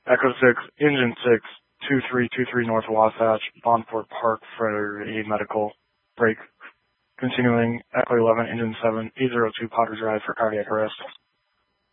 Echo 6, Engine 6, 2323 North Wasatch, Bonport Park for a medical break. Continuing, Echo 11, Engine 7, 802 Potter Drive for cardiac arrest.